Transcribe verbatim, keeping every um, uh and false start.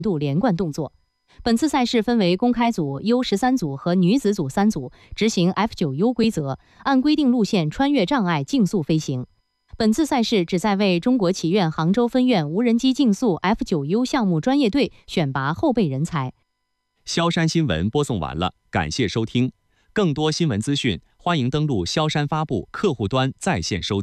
度连贯动作。本次赛事分为公开组 U 十三 组和女子组三组，执行 F 九 U 规则，按规定路线穿越障碍竞速飞行。本次赛事旨在为中国棋院杭州分院无人机竞速 F 九 U 项目专业队选拔后备人才。 萧山新闻播送完了，感谢收听。更多新闻资讯，欢迎登录萧山发布客户端在线收听。